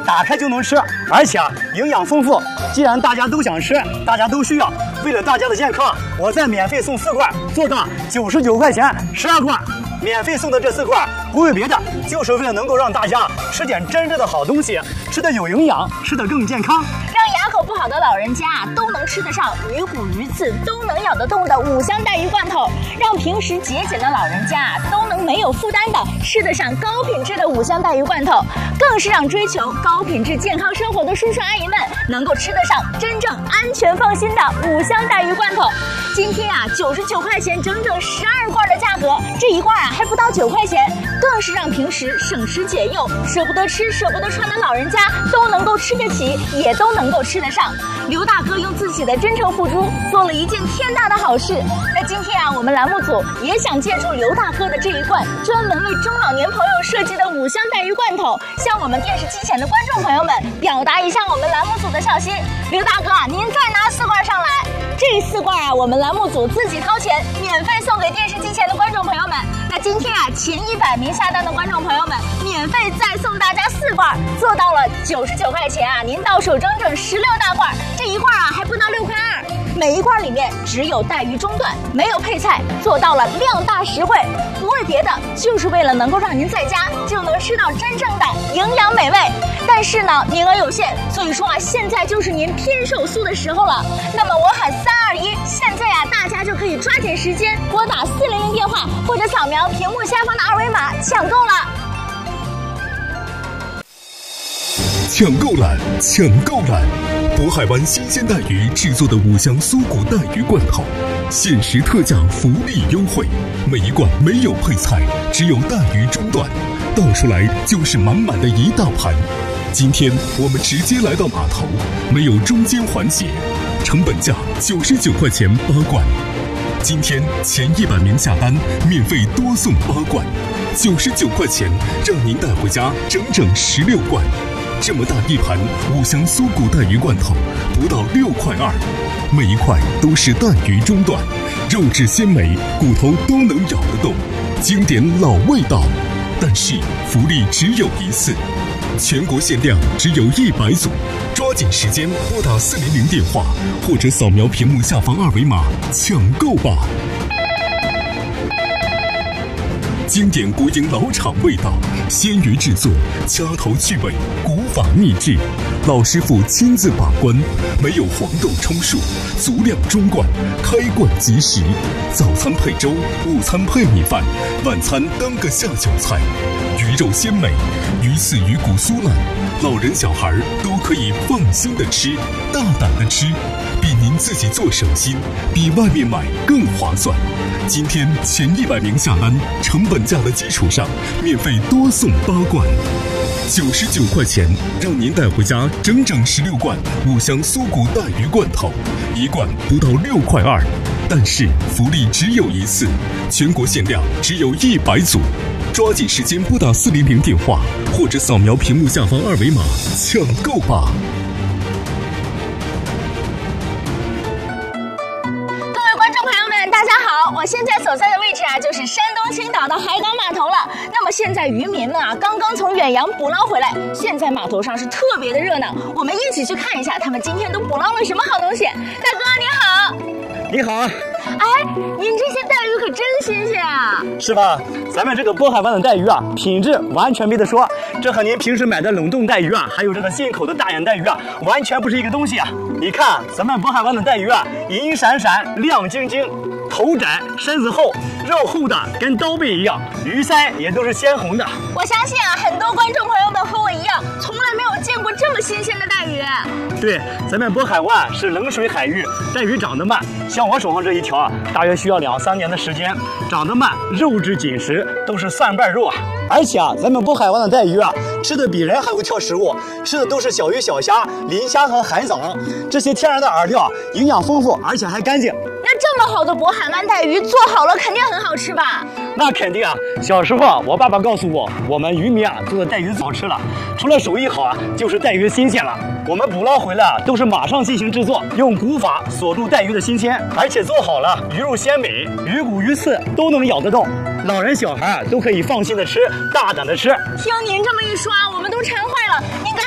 打开就能吃，而且营养丰富。既然大家都想吃，大家都需要，为了大家的健康，我再免费送4罐，做到99块钱12罐。免费送的这4罐不为别的，就是为了能够让大家吃点真正的好东西，吃的有营养，吃的更健康。 让牙口不好的老人家都能吃得上鱼骨鱼刺都能咬得动的5香带鱼罐头，让平时节俭的老人家都能没有负担的吃得上高品质的5香带鱼罐头，更是让追求高品质健康生活的叔叔阿姨们能够吃得上真正安全放心的5香带鱼罐头。今天99块钱整整12罐的价格，这一罐还不到9块钱，更是让平时省吃俭用、舍不得吃、舍不得穿的老人家都能够吃得起，也都能够吃得上。刘大哥用自己的真诚付出，做了一件天大的好事。那今天我们栏目组也想借助刘大哥的这一罐专门为中老年朋友设计的5香带鱼罐头，向我们电视机前的观众朋友们表达一下我们栏目组的孝心。刘大哥，您再拿4罐上来。这4罐我们栏目组自己掏钱，免费送给电视机前的观众朋友们。那今天前100名下单的观众朋友们，免费再送大家4罐，做到了99块钱您到手整整16大罐，这一罐还不到6块2。每一罐里面只有带鱼中段，没有配菜，做到了量大实惠，不为别的，就是为了能够让您在家就能吃到真正的营养美味。但是呢，名额有限，所以说现在就是您拼手速的时候了。那么我喊3、2、1，现在大家就可以抓紧时间拨打400电话，或者扫描屏幕下方的2维码抢购了。 抢购蓝，抢购蓝！渤海湾新鲜带鱼制作的5香酥骨带鱼罐头，限时特价福利优惠，每一罐没有配菜，只有带鱼中段，倒出来就是满满的一大盘。今天我们直接来到码头，没有中间环节，成本价99块钱8罐。今天前100名下单，免费多送8罐，99块钱让您带回家整整16罐。这么大一盘5香酥骨带鱼罐头，不到6块2，每一块都是带鱼中段，肉质鲜美，骨头都能咬得动，经典老味道。但是福利只有一次，全国限量只有100组，抓紧时间拨打400电话，或者扫描屏幕下方2维码抢购吧。经典国营老厂味道，鲜鱼制作，掐头去尾，古法秘制，老师傅亲自把关，没有黄豆充数，足量中罐，开罐即食。早餐配粥，午餐配米饭，晚餐当个下酒菜。鱼肉鲜美，鱼刺鱼骨酥烂，老人小孩都可以放心的吃，大胆的吃，比您自己做省心，比外面买更划算。今天前100名下单，成本价的基础上，免费多送8罐，99块钱让您带回家整整16罐5香酥骨带鱼罐头，一罐不到6块2。但是福利只有一次，全国限量只有100组，抓紧时间拨打400电话，或者扫描屏幕下方2维码抢购吧。 大家好，我现在所在的位置就是山东青岛的海港码头了。那么现在渔民们刚刚从远洋捕捞回来，现在码头上是特别的热闹，我们一起去看一下他们今天都捕捞了什么好东西。大哥你好。 你好。 哎，您这些带鱼可真新鲜啊！ 是吧？咱们这个渤海湾的带鱼品质完全没得说，这和您平时买的冷冻带鱼还有这个进口的大眼带鱼完全不是一个东西你看咱们渤海湾的带鱼银闪闪，亮晶晶，头窄身子厚，肉厚的跟刀背一样，鱼鳃也都是鲜红的。 我相信很多观众朋友们和我一样，从来没有见过这么新鲜的带鱼。 对，咱们渤海湾是冷水海域，带鱼长得慢，像我手上这一条大约需要2、3年的时间，长得慢，肉质紧实，都是蒜瓣肉而且咱们渤海湾的带鱼吃的比人还会挑食物，吃的都是小鱼小虾、磷虾和海藻，这些天然的饵料，营养丰富，而且还干净。 那这么好的渤海湾带鱼做好了肯定很好吃吧？ 那肯定小时候我爸爸告诉我，我们渔民做的带鱼好吃了，除了手艺好就是带鱼新鲜了。我们捕捞回来都是马上进行制作，用古法锁住带鱼的新鲜，而且做好了鱼肉鲜美，鱼骨鱼刺都能咬得动，老人小孩都可以放心的吃，大胆的吃。 听您这么一说我们都馋坏了。您